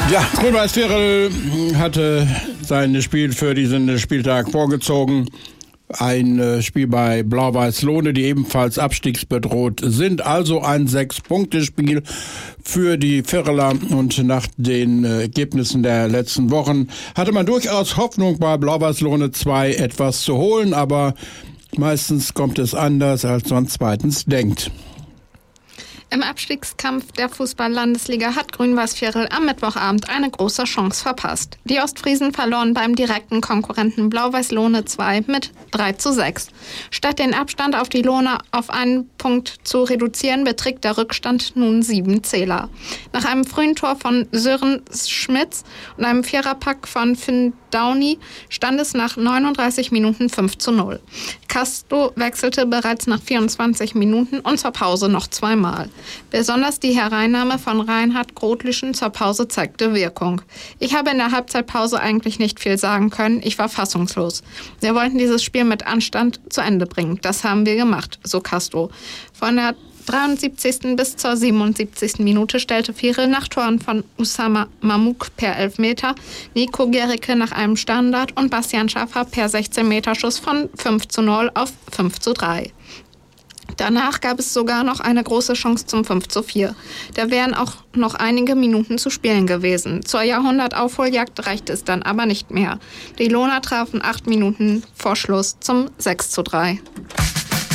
Ja, Grün-Weiß Ferl hatte sein Spiel für diesen Spieltag vorgezogen. Ein Spiel bei Blau-Weiß Lohne, die ebenfalls abstiegsbedroht sind. Also ein 6-Punkte-Spiel für die Ferler. Und nach den Ergebnissen der letzten Wochen hatte man durchaus Hoffnung, bei Blau-Weiß Lohne 2 etwas zu holen. Aber meistens kommt es anders, als man zweitens denkt. Im Abstiegskampf der Fußball-Landesliga hat Grün-Weiß Ferl am Mittwochabend eine große Chance verpasst. Die Ostfriesen verloren beim direkten Konkurrenten Blau-Weiß Lohne 2 mit 3:6. Statt den Abstand auf die Lohner auf einen Punkt zu reduzieren, beträgt der Rückstand nun 7 Zähler. Nach einem frühen Tor von Sören Schmitz und einem Viererpack von Finn Downey stand es nach 39 Minuten 5:0. Castro wechselte bereits nach 24 Minuten und zur Pause noch zweimal. Besonders die Hereinnahme von Reinhard Grotlischen zur Pause zeigte Wirkung. Ich habe in der Halbzeitpause eigentlich nicht viel sagen können, ich war fassungslos. Wir wollten dieses Spiel mit Anstand zu Ende bringen. Das haben wir gemacht, so Castro. Von der 73. bis zur 77. Minute stellte Ferl nach Toren von Usama Mamuk per Elfmeter, Nico Gericke nach einem Standard und Bastian Schaffer per 16-Meter-Schuss von 5:0 auf 5:3. Danach gab es sogar noch eine große Chance zum 5:4. Da wären auch noch einige Minuten zu spielen gewesen. Zur Jahrhundert-Aufholjagd reichte es dann aber nicht mehr. Die Lohner trafen 8 Minuten vor Schluss zum 6:3.